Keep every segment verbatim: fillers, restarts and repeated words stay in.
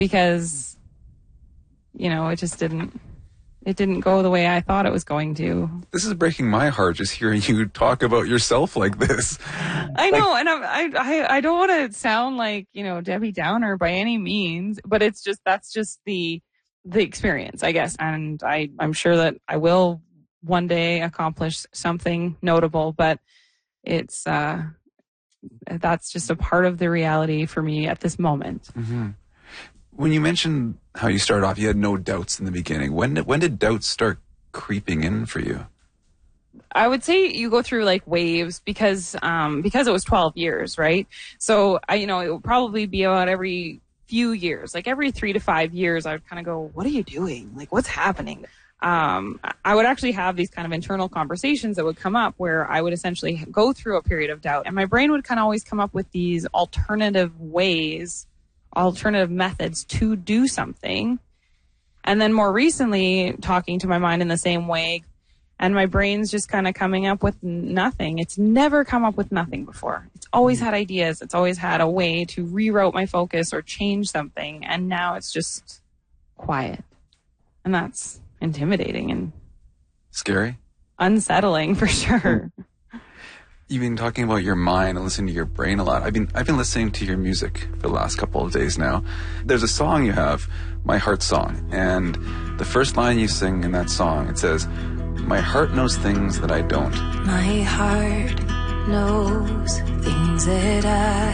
because, you know, it just didn't, it didn't go the way I thought it was going to. This is breaking my heart, just hearing you talk about yourself like this. I know, and I'm, I, I, I don't want to sound like, you know, Debbie Downer by any means, but it's just, that's just the, the experience, I guess. And I, I'm sure that I will one day accomplish something notable, but it's, uh, that's just a part of the reality for me at this moment. Mm-hmm. When you mentioned how you started off, you had no doubts in the beginning. When did, when did doubts start creeping in for you? I would say you go through like waves because, um, because it was twelve years, right? So I, you know, it would probably be about every few years, like every three to five years, I would kind of go, what are you doing? Like, what's happening? Um, I would actually have these kind of internal conversations that would come up where I would essentially go through a period of doubt, and my brain would kind of always come up with these alternative ways, alternative methods to do something. And then more recently, talking to my mind in the same way, and my brain's just kind of coming up with nothing. It's never come up with nothing before. It's always had ideas. It's always had a way to reroute my focus or change something. And now it's just quiet. And that's intimidating and scary, unsettling for sure. You've been talking about your mind and listening to your brain a lot. I've been I've been listening to your music for the last couple of days now. There's a song you have, My Heart Song, and the first line you sing in that song, it says, "My heart knows things that I don't." My heart knows things that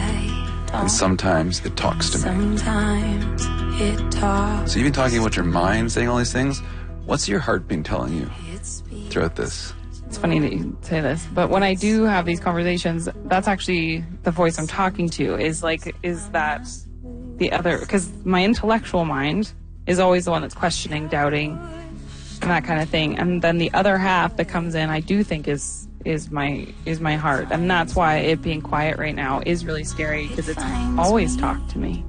I don't. And sometimes it talks to me. Sometimes it talks. So you've been talking about your mind saying all these things. What's your heart been telling you throughout this? It's funny that you say this, but when I do have these conversations, that's actually the voice I'm talking to, is like, is that the other, because my intellectual mind is always the one that's questioning, doubting, and that kind of thing. And then the other half that comes in, I do think is, is my, is my heart. And that's why it being quiet right now is really scary, because it's always talked to me.